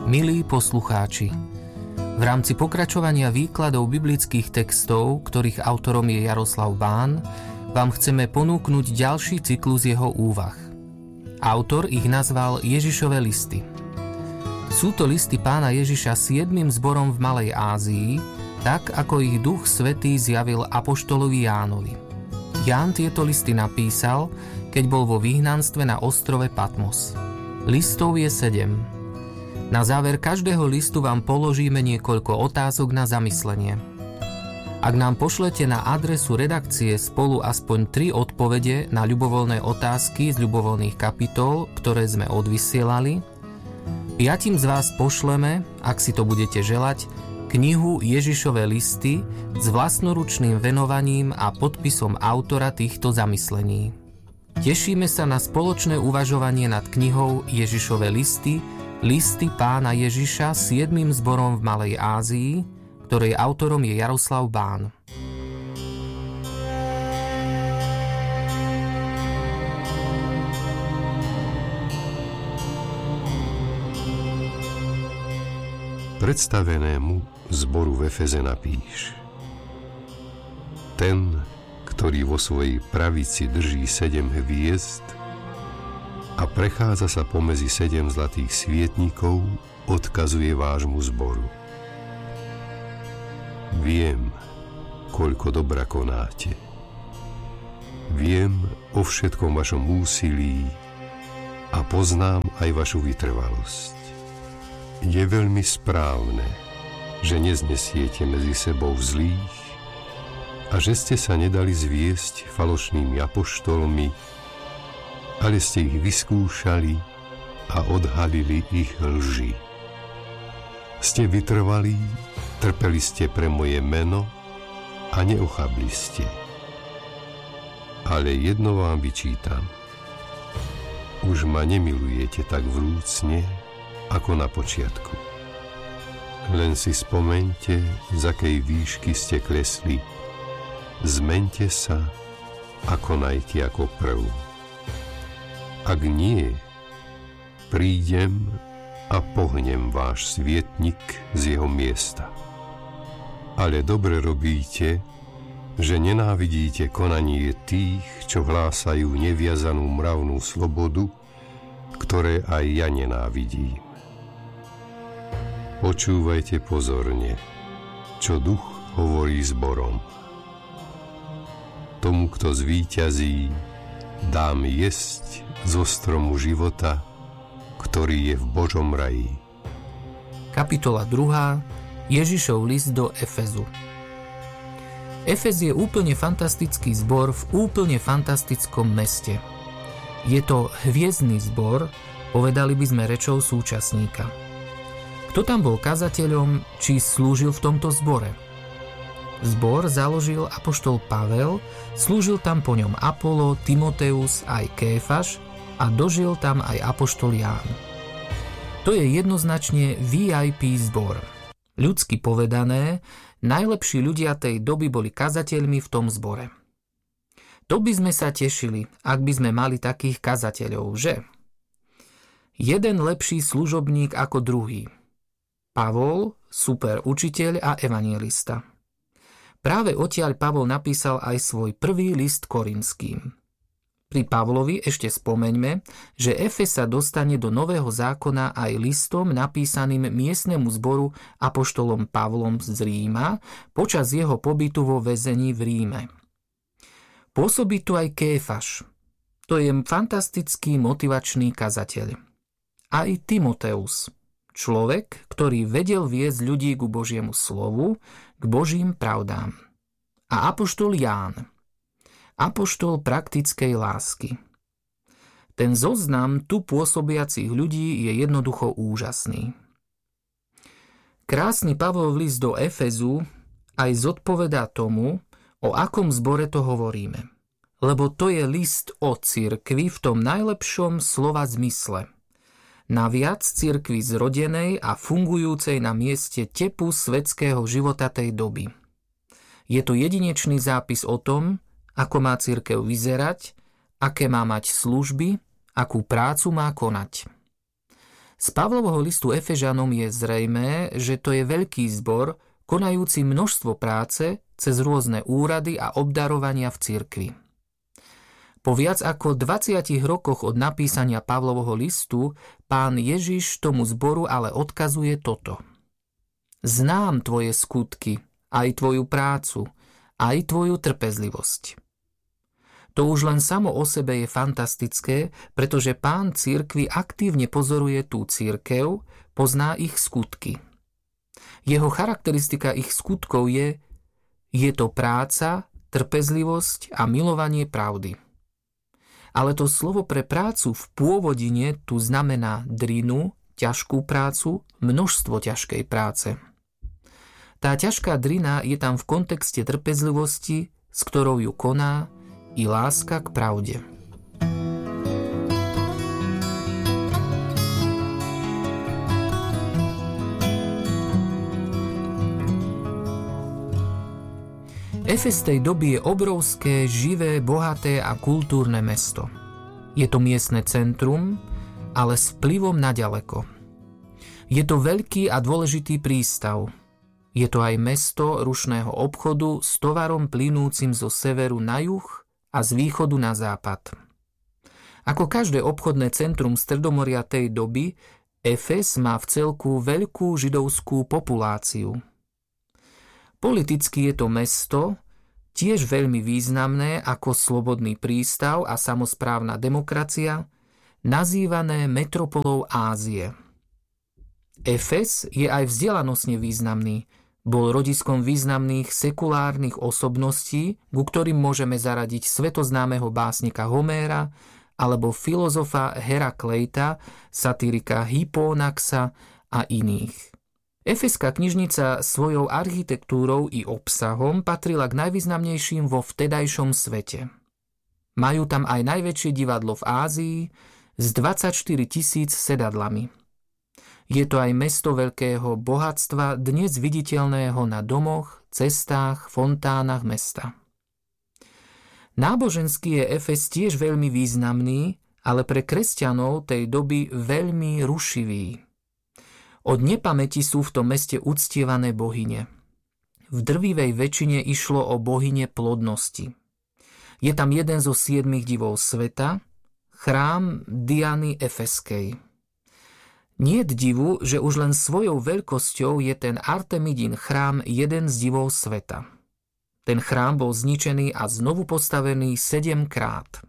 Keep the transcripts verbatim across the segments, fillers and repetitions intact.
Milí poslucháči, v rámci pokračovania výkladov biblických textov, ktorých autorom je Jaroslav Bán, vám chceme ponúknuť ďalší cyklus jeho úvah. Autor ich nazval Ježišove listy. Sú to listy Pána Ježiša siedmym zborom v Malej Ázii, tak ako ich Duch Svätý zjavil apoštolovi Jánovi. Ján tieto listy napísal, keď bol vo vyhnanstve na ostrove Patmos. Listov je sedem. Na záver každého listu vám položíme niekoľko otázok na zamyslenie. Ak nám pošlete na adresu redakcie spolu aspoň tri odpovede na ľubovoľné otázky z ľubovoľných kapitol, ktoré sme odvysielali, piatim z vás pošleme, ak si to budete želať, knihu Ježišove listy s vlastnoručným venovaním a podpisom autora týchto zamyslení. Tešíme sa na spoločné uvažovanie nad knihou Ježišove listy, listy Pána Ježiša siedmym zborom v Malej Ázii, ktorej autorom je Jaroslav Bán. Predstavenému zboru v Efeze napíš: Ten, ktorý vo svojej pravici drží sedem hviezd a prechádza sa pomedzi sedem zlatých svietnikov, odkazuje vášmu zboru. Viem, koľko dobra konáte. Viem o všetkom vašom úsilí a poznám aj vašu vytrvalosť. Je veľmi správne, že neznesiete medzi sebou zlých a že ste sa nedali zviesť falošnými apoštolmi, ale ste ich vyskúšali a odhalili ich lži. Ste vytrvalí, trpeli ste pre moje meno a neochabli ste. Ale jedno vám vyčítam. Už ma nemilujete tak vrúcne, ako na počiatku. Len si spomeňte, z akej výšky ste klesli. Zmeňte sa a konajte ako prv. Ak nie, prídem a pohnem váš svietnik z jeho miesta. Ale dobre robíte, že nenávidíte konanie tých, čo hlásajú neviazanú mravnú slobodu, ktoré aj ja nenávidím. Počúvajte pozorne, čo duch hovorí zborom. Tomu, kto zvíťazí, dám jesť zo stromu života, ktorý je v Božom raji. Kapitola druhá. Ježišov list do Efezu. Efez je úplne fantastický zbor v úplne fantastickom meste. Je to hviezdny zbor, povedali by sme rečou súčasníka. Kto tam bol kazateľom, či slúžil v tomto zbore? Zbor založil apoštol Pavel, slúžil tam po ňom Apolo, Timoteus aj Kéfaš a dožil tam aj apoštol Ján. To je jednoznačne vé í pé zbor. Ľudsky povedané, najlepší ľudia tej doby boli kazateľmi v tom zbore. To by sme sa tešili, ak by sme mali takých kazateľov, že? Jeden lepší služobník ako druhý. Pavol, super učiteľ a evanjelista. Práve odtiaľ Pavol napísal aj svoj prvý list Korinským. Pri Pavlovi ešte spomeňme, že Efes sa dostane do Nového zákona aj listom napísaným miestnemu zboru apoštolom Pavlom z Ríma počas jeho pobytu vo väzení v Ríme. Pôsobí tu aj Kéfaš. To je fantastický motivačný kazateľ. Aj Timoteus. Človek, ktorý vedel viesť ľudí ku Božiemu slovu, k Božím pravdám. A apoštol Ján. Apoštol praktickej lásky. Ten zoznam tu pôsobiacich ľudí je jednoducho úžasný. Krásny Pavlov list do Efezu aj zodpovedá tomu, o akom zbore to hovoríme. Lebo to je list o cirkvi v tom najlepšom slova zmysle. Naviac cirkvi zrodenej a fungujúcej na mieste tepu svetského života tej doby. Je to jedinečný zápis o tom, ako má cirkev vyzerať, aké má mať služby, akú prácu má konať. Z Pavlovho listu Efežanom je zrejmé, že to je veľký zbor, konajúci množstvo práce cez rôzne úrady a obdarovania v cirkvi. Po viac ako dvadsiatich rokoch od napísania Pavlovho listu Pán Ježiš tomu zboru ale odkazuje toto. Znám tvoje skutky, aj tvoju prácu, aj tvoju trpezlivosť. To už len samo o sebe je fantastické, pretože Pán cirkvi aktívne pozoruje tú cirkev, pozná ich skutky. Jeho charakteristika ich skutkov je, je to práca, trpezlivosť a milovanie pravdy. Ale to slovo pre prácu v pôvodine tu znamená drinu, ťažkú prácu, množstvo ťažkej práce. Tá ťažká drina je tam v kontexte trpezlivosti, s ktorou ju koná, i láska k pravde. Efes tej doby je obrovské, živé, bohaté a kultúrne mesto. Je to miestne centrum, ale s vplyvom naďaleko. Je to veľký a dôležitý prístav. Je to aj mesto rušného obchodu s tovarom plynúcim zo severu na juh a z východu na západ. Ako každé obchodné centrum Stredomoria tej doby, Efes má v celku veľkú židovskú populáciu. Politicky je to mesto, tiež veľmi významné ako slobodný prístav a samosprávna demokracia, nazývané metropolou Ázie. Efes je aj vzdelanostne významný. Bol rodiskom významných sekulárnych osobností, ku ktorým môžeme zaradiť svetoznámeho básnika Homéra alebo filozofa Herakleita, satyrika Hippónaxa a iných. Efeská knižnica svojou architektúrou i obsahom patrila k najvýznamnejším vo vtedajšom svete. Majú tam aj najväčšie divadlo v Ázii s dvadsaťštyri tisíc sedadlami. Je to aj mesto veľkého bohatstva, dnes viditeľného na domoch, cestách, fontánach mesta. Náboženský je Efes tiež veľmi významný, ale pre kresťanov tej doby veľmi rušivý. Od nepamäti sú v tom meste uctievané bohyne. V drvivej väčšine išlo o bohyne plodnosti. Je tam jeden zo siedmich divov sveta, chrám Diany Efeskej. Niet divu, že už len svojou veľkosťou je ten Artemidin chrám jeden z divov sveta. Ten chrám bol zničený a znovu postavený sedemkrát.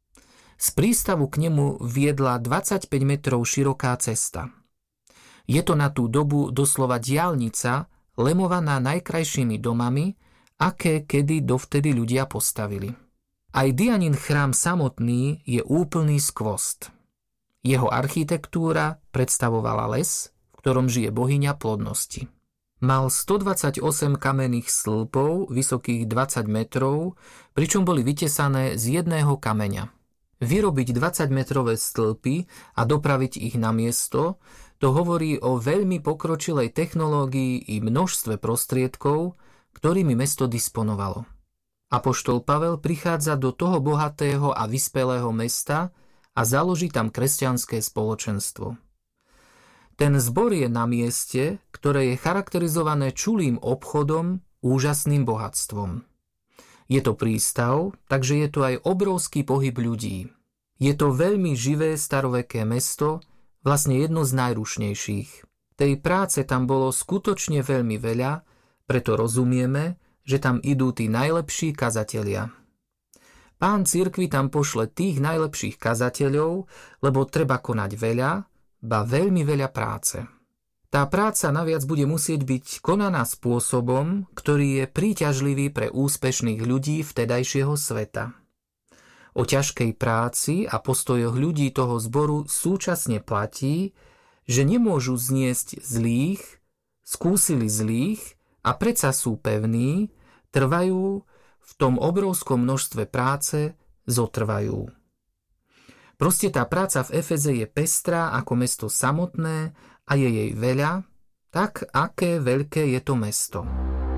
Z prístavu k nemu viedla dvadsaťpäť metrov široká cesta. Je to na tú dobu doslova diaľnica, lemovaná najkrajšími domami, aké kedy dovtedy ľudia postavili. Aj Dianin chrám samotný je úplný skvost. Jeho architektúra predstavovala les, v ktorom žije bohyňa plodnosti. Mal stodvadsaťosem kamenných stĺpov, vysokých dvadsať metrov, pričom boli vytesané z jedného kameňa. Vyrobiť dvadsaťmetrové stĺpy a dopraviť ich na miesto, to hovorí o veľmi pokročilej technológii i množstve prostriedkov, ktorými mesto disponovalo. Apoštol Pavel prichádza do toho bohatého a vyspelého mesta a založí tam kresťanské spoločenstvo. Ten zbor je na mieste, ktoré je charakterizované čulým obchodom, úžasným bohatstvom. Je to prístav, takže je to aj obrovský pohyb ľudí. Je to veľmi živé staroveké mesto, vlastne jedno z najrušnejších. Tej práce tam bolo skutočne veľmi veľa, preto rozumieme, že tam idú tí najlepší kazatelia. Pán cirkvi tam pošle tých najlepších kazateľov, lebo treba konať veľa, ba veľmi veľa práce. Tá práca naviac bude musieť byť konaná spôsobom, ktorý je príťažlivý pre úspešných ľudí vtedajšieho sveta. O ťažkej práci a postojoch ľudí toho zboru súčasne platí, že nemôžu zniesť zlých, skúsili zlých a predsa sú pevní, trvajú, v tom obrovskom množstve práce zotrvajú. Proste tá práca v Efeze je pestrá ako mesto samotné a je jej veľa, tak aké veľké je to mesto.